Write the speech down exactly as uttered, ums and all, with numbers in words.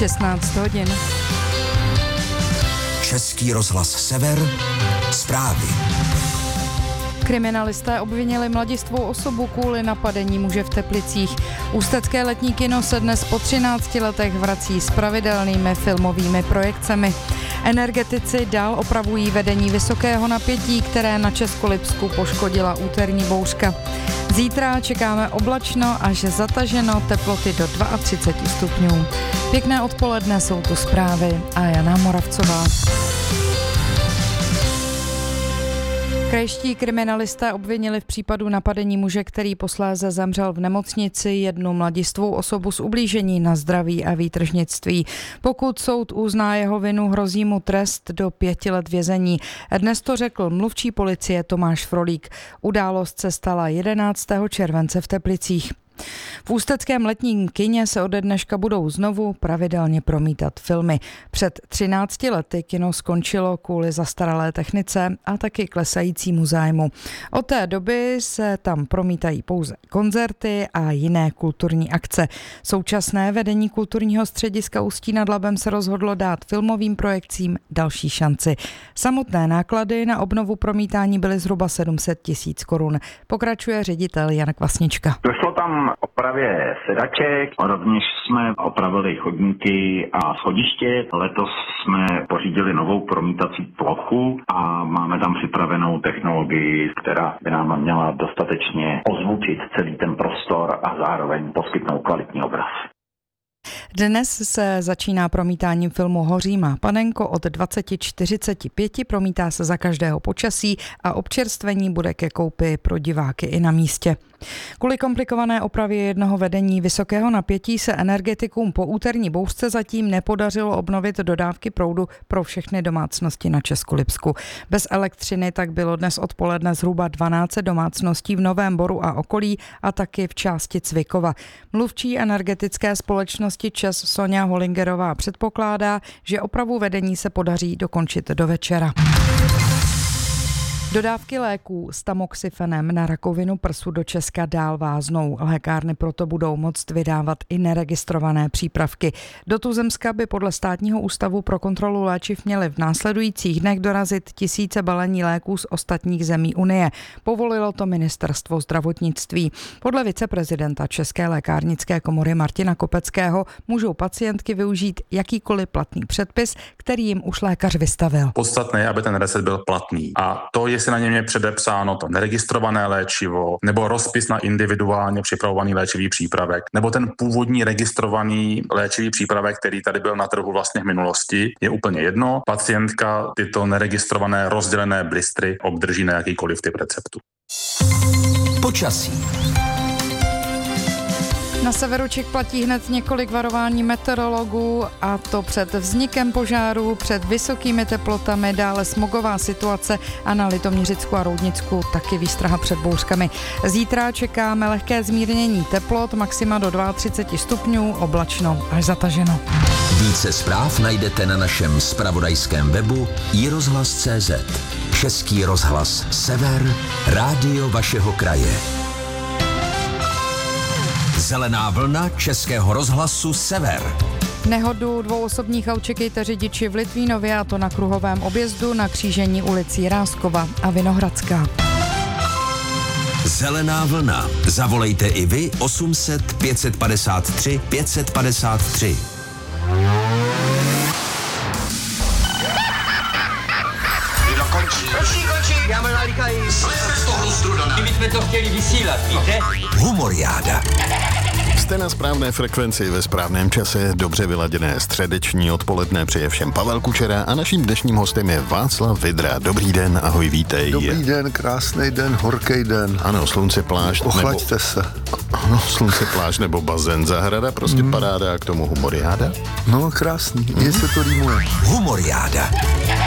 šestnáct hodin. Český rozhlas Sever, zprávy. Kriminalisté obvinili mladistvou osobu kvůli napadení muže v Teplicích. Ústecké letní kino se dnes po třinácti letech vrací s pravidelnými filmovými projekcemi. Energetici dál opravují vedení vysokého napětí, které na Českolipsku poškodila úterní bouřka. Zítra čekáme oblačno až zataženo, teploty do třicet dva stupňů. Pěkné odpoledne, jsou tu zprávy a Jana Moravcová. Krajští kriminalisté obvinili v případu napadení muže, který posléze zemřel v nemocnici, jednu mladistvou osobu s ublížení na zdraví a výtržnictví. Pokud soud uzná jeho vinu, hrozí mu trest do pěti let vězení. Dnes to řekl mluvčí policie Tomáš Frolík. Událost se stala jedenáctého července v Teplicích. V ústeckém letním kině se ode dneška budou znovu pravidelně promítat filmy. Před třinácti lety kino skončilo kvůli zastaralé technice a taky klesajícímu zájmu. Od té doby se tam promítají pouze koncerty a jiné kulturní akce. Současné vedení kulturního střediska Ústí nad Labem se rozhodlo dát filmovým projekcím další šanci. Samotné náklady na obnovu promítání byly zhruba sedm set tisíc korun. Pokračuje ředitel Jan Kvasnička. Došlo tam opravě sedaček, rovněž jsme opravili chodníky a schodiště. Letos jsme pořídili novou promítací plochu a máme tam připravenou technologii, která by nám měla dostatečně ozvučit celý ten prostor a zároveň poskytnout kvalitní obraz. Dnes se začíná promítáním filmu Hoří má panenko od dvacet čtyřicet pět, promítá se za každého počasí a občerstvení bude ke koupi pro diváky i na místě. Kvůli komplikované opravě jednoho vedení vysokého napětí se energetikům po úterní bouřce zatím nepodařilo obnovit dodávky proudu pro všechny domácnosti na Českolipsku. Bez elektřiny tak bylo dnes odpoledne zhruba dvanáct domácností v Novém Boru a okolí a taky v části Cvikova. Mluvčí energetické společnosti ČEZ Sonja Holingerová předpokládá, že opravu vedení se podaří dokončit do večera. Dodávky léků s tamoxifenem na rakovinu prsu do Česka dál váznou. Lékárny proto budou moct vydávat i neregistrované přípravky. Do Tuzemska by podle Státního ústavu pro kontrolu léčiv měly v následujících dnech dorazit tisíce balení léků z ostatních zemí Unie. Povolilo to ministerstvo zdravotnictví. Podle viceprezidenta České lékárnické komory Martina Kopeckého můžou pacientky využít jakýkoliv platný předpis, který jim už lékař vystavil. Podstatné je, aby ten recept byl platný. A to je, jestli na něm je předepsáno to neregistrované léčivo, nebo rozpis na individuálně připravovaný léčivý přípravek, nebo ten původní registrovaný léčivý přípravek, který tady byl na trhu vlastně v minulosti, je úplně jedno. Pacientka tyto neregistrované rozdělené blistry obdrží na jakýkoliv typ receptu. Počasí. Na severu Čech platí hned několik varování meteorologů, a to před vznikem požáru, před vysokými teplotami, dále smogová situace a na Litoměřicku a Roudnicku taky výstraha před bouřkami. Zítra čekáme lehké zmírnění teplot, maxima do třicet dva stupňů, oblačno až zataženo. Více zpráv najdete na našem zpravodajském webu i rozhlas tečka cé zet. Český rozhlas Sever, rádio vašeho kraje. Zelená vlna Českého rozhlasu Sever. Nehodu dvou osobních aut čekejte řidiči v Litvínově, a to na kruhovém objezdu na křížení ulicí Ráskova a Vinohradská. Zelená vlna. Zavolejte i vy osm set pět set padesát tři pět set padesát tři. Končí, končí, končí, já mám nalíkají. Slejme z toho strudaná. Kdyby jsme to chtěli vysílat, víte? Humoriáda. Jste na správné frekvenci ve správném čase, dobře vyladěné středeční odpoledne přeje všem Pavel Kučera a naším dnešním hostem je Václav Vidra. Dobrý den, ahoj, vítej. Dobrý den, krásný den, horký den. Ano, slunce, pláž. Ochlaďte nebo... se. Ano, slunce, pláž nebo bazén, zahrada, prostě hmm. paráda a k tomu humoriáda. No, krásný, mně se to rýmuje. Humoriáda.